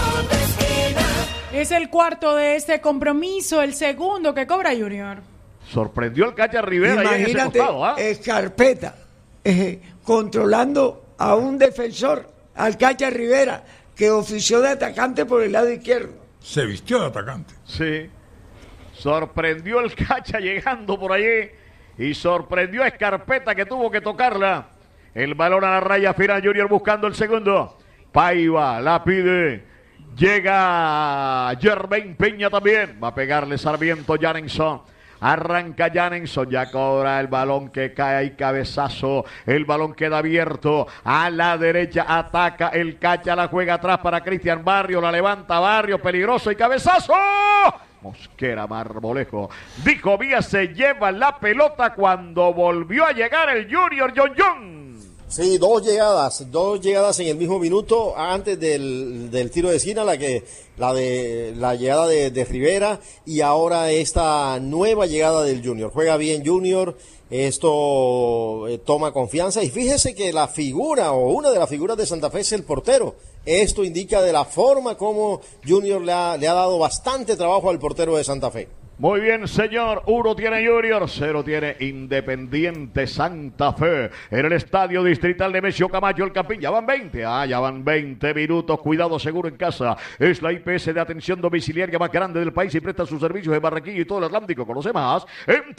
Es el cuarto de este compromiso, el segundo que cobra Junior. Sorprendió el Cacha Rivera. Imagínate, Escarpeta controlando a un defensor, al Cacha Rivera, que ofició de atacante por el lado izquierdo. Se vistió de atacante. Sí. Sorprendió el Cacha llegando por allí y sorprendió a Escarpeta, que tuvo que tocarla. El balón a la raya final, Junior buscando el segundo. Paiva la pide. Llega Jermaine Peña también. Va a pegarle Sarmiento, Janenson. Arranca Janenson, ya cobra el balón que cae ahí, cabezazo. El balón queda abierto a la derecha. Ataca el Cacha, la juega atrás para Cristian Barrio. La levanta Barrio, peligroso y cabezazo. Mosquera Marmolejo. Dijo Vía, se lleva la pelota cuando volvió a llegar el Junior John. Sí, dos llegadas en el mismo minuto antes del tiro de esquina, la llegada de Rivera, y ahora esta nueva llegada del Junior. Juega bien Junior, esto toma confianza, y fíjese que la figura o una de las figuras de Santa Fe es el portero. Esto indica de la forma como Junior le ha dado bastante trabajo al portero de Santa Fe. Muy bien, señor. 1 tiene Junior, 0 tiene Independiente Santa Fe. En el Estadio Distrital de Mesio Camacho, el Campín. Ya van 20. Ya van 20 minutos. Cuidado seguro en casa. Es la IPS de atención domiciliaria más grande del país y presta sus servicios en Barranquilla y todo el Atlántico. Conoce más en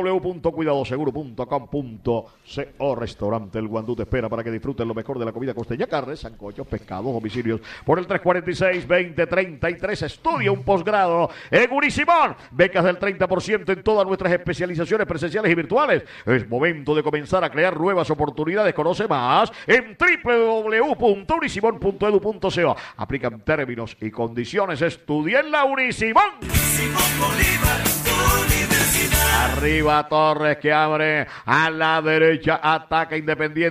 www.cuidadoseguro.com.co. Restaurante El Guandú te espera para que disfruten lo mejor de la comida costeña, carnes, sancochos, pescados, domicilios. Por el 346-2033. Estudia un posgrado en Unisimón. Becas del 30% en todas nuestras especializaciones presenciales y virtuales. Es momento de comenzar a crear nuevas oportunidades. Conoce más en www.unisimon.edu.co. Aplican términos y condiciones. Estudia en la Unisimón. Arriba Torres, que abre a la derecha, ataca Independiente.